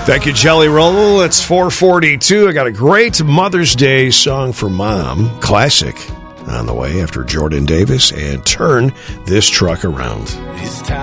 Thank you, Jelly Roll. It's 4:42. I got a great Mother's Day song for Mom, classic, on the way after Jordan Davis and Turn This Truck Around. It's time